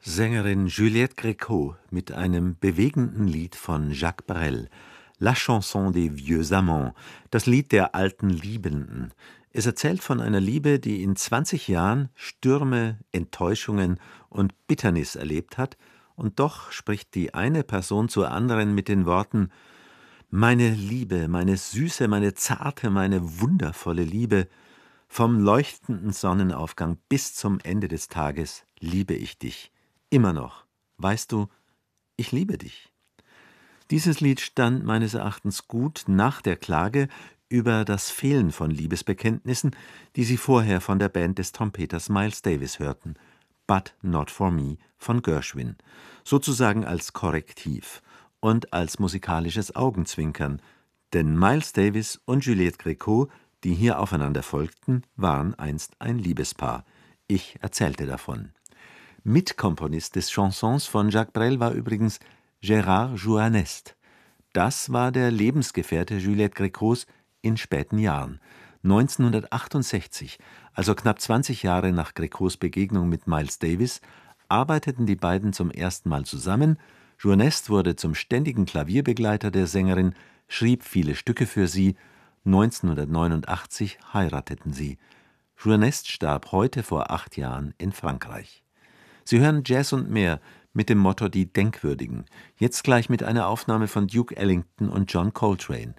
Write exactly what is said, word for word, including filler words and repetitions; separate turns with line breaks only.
Sängerin Juliette Gréco mit einem bewegenden Lied von Jacques Brel, La chanson des vieux amants, das Lied der alten Liebenden. Es erzählt von einer Liebe, die in zwanzig Jahren Stürme, Enttäuschungen und Bitternis erlebt hat, und doch spricht die eine Person zur anderen mit den Worten: »Meine Liebe, meine süße, meine zarte, meine wundervolle Liebe, vom leuchtenden Sonnenaufgang bis zum Ende des Tages liebe ich dich. Immer noch. Weißt du, ich liebe dich.« Dieses Lied stand meines Erachtens gut nach der Klage über das Fehlen von Liebesbekenntnissen, die sie vorher von der Band des Trompeters Miles Davis hörten, But Not For Me von Gershwin, sozusagen als Korrektiv und als musikalisches Augenzwinkern, denn Miles Davis und Juliette Gréco, die hier aufeinander folgten, waren einst ein Liebespaar. Ich erzählte davon. Mitkomponist des Chansons von Jacques Brel war übrigens Gérard Jouanest. Das war der Lebensgefährte Juliette Grécos in späten Jahren. neunzehnhundertachtundsechzig, also knapp zwanzig Jahre nach Grécos Begegnung mit Miles Davis, arbeiteten die beiden zum ersten Mal zusammen. Jouanest wurde zum ständigen Klavierbegleiter der Sängerin, schrieb viele Stücke für sie. neunzehnhundertneunundachtzig heirateten sie. Jouanest starb heute vor acht Jahren in Frankreich. Sie hören Jazz und mehr mit dem Motto Die Denkwürdigen. Jetzt gleich mit einer Aufnahme von Duke Ellington und John Coltrane.